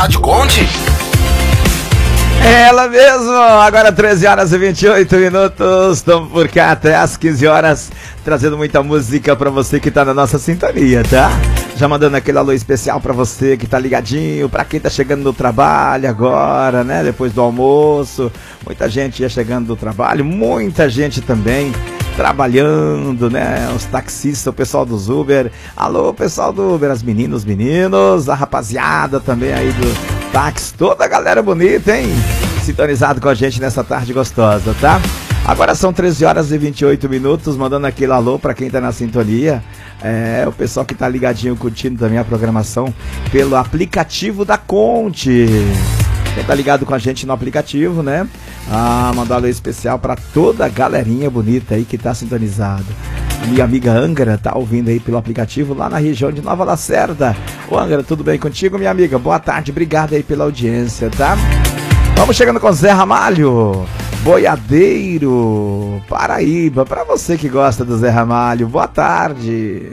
Rádio Conte. Ela mesmo, agora 13 horas e 28 minutos, estamos por cá até as 15 horas, trazendo muita música pra você que tá na nossa sintonia, tá? Já mandando aquele alô especial pra você que tá ligadinho, pra quem tá chegando no trabalho agora, né? Depois do almoço, muita gente já chegando do trabalho, muita gente também trabalhando, né? Os taxistas, o pessoal dos Uber. Alô, pessoal do Uber, as meninas, os meninos, a rapaziada também aí do táxi, toda a galera bonita, hein? Sintonizado com a gente nessa tarde gostosa, tá? Agora são 13 horas e 28 minutos, mandando aquele alô pra quem tá na sintonia. O pessoal que tá ligadinho, curtindo também a programação pelo aplicativo da Conte. Quem tá ligado com a gente no aplicativo, né? Mandar um alô especial pra toda a galerinha bonita aí que tá sintonizada. Minha amiga Angra tá ouvindo aí pelo aplicativo lá na região de Nova Lacerda. Ô Angra, tudo bem contigo, minha amiga? Boa tarde, obrigado aí pela audiência, tá? Vamos chegando com Zé Ramalho, Boiadeiro, Paraíba. Pra você que gosta do Zé Ramalho, boa tarde.